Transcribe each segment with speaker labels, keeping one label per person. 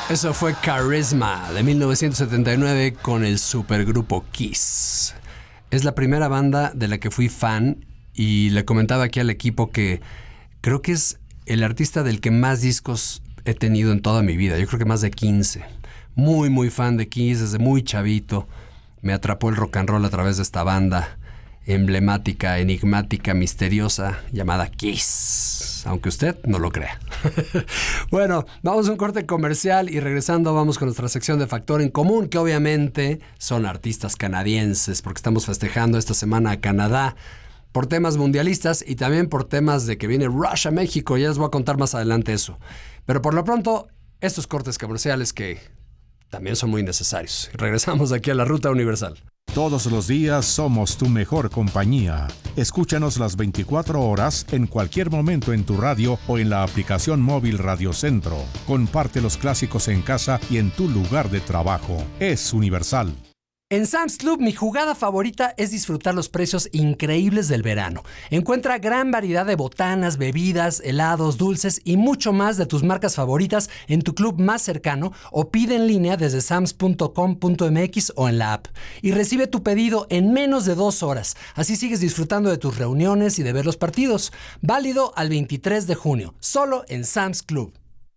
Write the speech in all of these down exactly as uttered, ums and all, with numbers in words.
Speaker 1: Eso fue Charisma de mil novecientos setenta y nueve con el supergrupo Kiss. Es la primera banda de la que fui fan y le comentaba aquí al equipo que creo que es el artista del que más discos he tenido en toda mi vida. Yo creo que más de quince. Muy, muy fan de Kiss desde muy chavito. Me atrapó el rock and roll a través de esta banda emblemática, enigmática, misteriosa, llamada Kiss, aunque usted no lo crea. Bueno, vamos a un corte comercial y regresando vamos con nuestra sección de Factor en Común, que obviamente son artistas canadienses, porque estamos festejando esta semana a Canadá por temas mundialistas y también por temas de que viene Rush a México. Ya les voy a contar más adelante eso. Pero por lo pronto, estos cortes comerciales que también son muy necesarios. Regresamos aquí a la Ruta Universal.
Speaker 2: Todos los días somos tu mejor compañía. Escúchanos las veinticuatro horas en cualquier momento en tu radio o en la aplicación móvil Radio Centro. Comparte los clásicos en casa y en tu lugar de trabajo. Es Universal.
Speaker 1: En Sam's Club, mi jugada favorita es disfrutar los precios increíbles del verano. Encuentra gran variedad de botanas, bebidas, helados, dulces y mucho más de tus marcas favoritas en tu club más cercano o pide en línea desde sams punto com punto m x o en la app. Y recibe tu pedido en menos de dos horas. Así sigues disfrutando de tus reuniones y de ver los partidos. Válido al veintitrés de junio, solo en Sam's Club.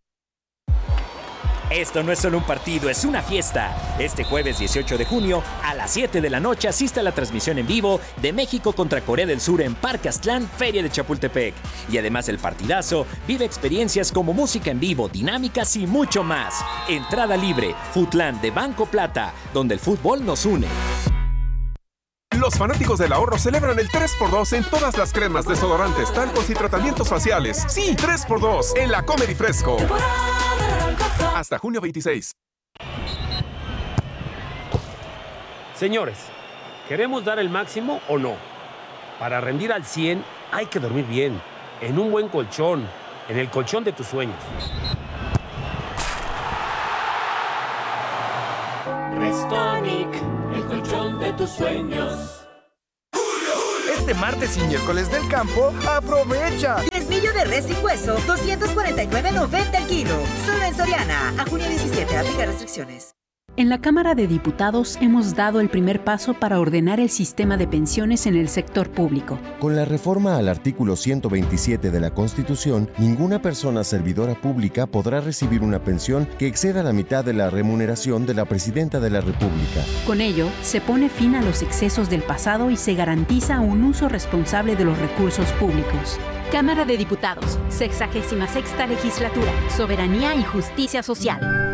Speaker 3: Esto no es solo un partido, es una fiesta. Este jueves dieciocho de junio, a las siete de la noche, asiste a la transmisión en vivo de México contra Corea del Sur en Parque Aztlán, Feria de Chapultepec. Y además del partidazo, vive experiencias como música en vivo, dinámicas y mucho más. Entrada libre, Futlan de Banco Plata, donde el fútbol nos une.
Speaker 4: Los fanáticos del ahorro celebran el tres por dos en todas las cremas, desodorantes, talcos y tratamientos faciales. Sí, tres por dos en la Comer y Fresco. Hasta junio veintiséis.
Speaker 5: Señores, ¿queremos dar el máximo o no? Para rendir al cien hay que dormir bien, en un buen colchón, en el colchón de tus sueños.
Speaker 6: Restonic, el colchón de tus sueños.
Speaker 7: Este martes y miércoles del campo, aprovecha.
Speaker 8: Diezmillo de res sin hueso, doscientos cuarenta y nueve noventa el kilo. Solo en Soriana. A junio diecisiete, aplica restricciones.
Speaker 9: En la Cámara de Diputados hemos dado el primer paso para ordenar el sistema de pensiones en el sector público.
Speaker 10: Con la reforma al artículo ciento veintisiete de la Constitución, ninguna persona servidora pública podrá recibir una pensión que exceda la mitad de la remuneración de la Presidenta de la República.
Speaker 9: Con ello, se pone fin a los excesos del pasado y se garantiza un uso responsable de los recursos públicos.
Speaker 11: Cámara de Diputados, sexagésima sexta legislatura, Soberanía y Justicia Social.